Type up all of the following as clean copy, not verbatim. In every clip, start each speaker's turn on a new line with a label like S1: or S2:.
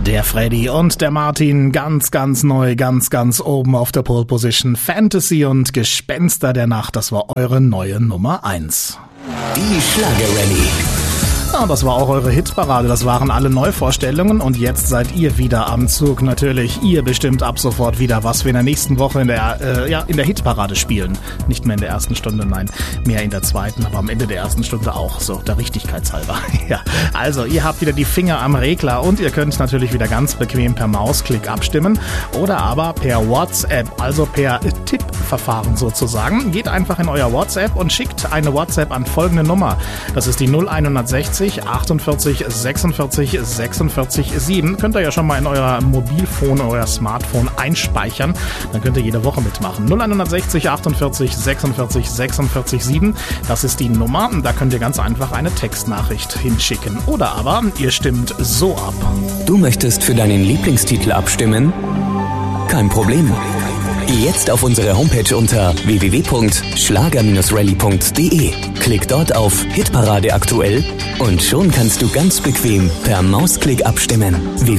S1: Der Freddy und der Martin, ganz, ganz neu, ganz, ganz oben auf der Pole Position. Fantasy und Gespenster der Nacht, das war eure neue Nummer 1.
S2: Die Schlagerrallye.
S1: Ja, das war auch eure Hitparade, das waren alle Neuvorstellungen und jetzt seid ihr wieder am Zug. Natürlich, ihr bestimmt ab sofort wieder, was wir in der nächsten Woche in der Hitparade spielen. Nicht mehr in der ersten Stunde, nein, mehr in der zweiten, aber am Ende der ersten Stunde auch, so der Richtigkeitshalber. Ja, also ihr habt wieder die Finger am Regler und ihr könnt natürlich wieder ganz bequem per Mausklick abstimmen oder aber per WhatsApp, also per Tippverfahren sozusagen. Geht einfach in euer WhatsApp und schickt eine WhatsApp an folgende Nummer. Das ist die 0160 48 46 46 7. Könnt ihr ja schon mal in euer Mobilfon, euer Smartphone einspeichern. Dann könnt ihr jede Woche mitmachen. 0160 48 46 46 7. Das ist die Nummer. Da könnt ihr ganz einfach eine Textnachricht hinschicken. Oder aber ihr stimmt so ab.
S2: Du möchtest für deinen Lieblingstitel abstimmen? Kein Problem. Geh jetzt auf unsere Homepage unter www.schlager-rallye.de. Klick dort auf Hitparade aktuell und schon kannst du ganz bequem per Mausklick abstimmen.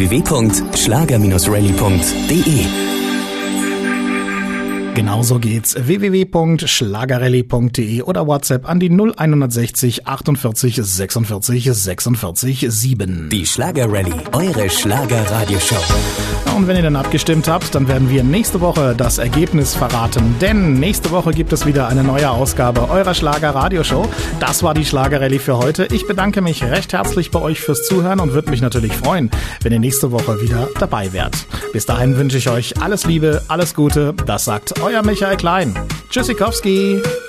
S2: www.schlager-rallye.de.
S1: Genauso geht's. www.schlagerrallye.de oder WhatsApp an die 0160 48 46 46 7.
S2: Die Schlagerrallye, eure Schlager-Radioshow.
S1: Und wenn ihr dann abgestimmt habt, dann werden wir nächste Woche das Ergebnis verraten. Denn nächste Woche gibt es wieder eine neue Ausgabe eurer Schlager-Radioshow. Das war die Schlagerrallye für heute. Ich bedanke mich recht herzlich bei euch fürs Zuhören und würde mich natürlich freuen, wenn ihr nächste Woche wieder dabei wärt. Bis dahin wünsche ich euch alles Liebe, alles Gute. Das sagt euer Michael Klein. Tschüssikowski.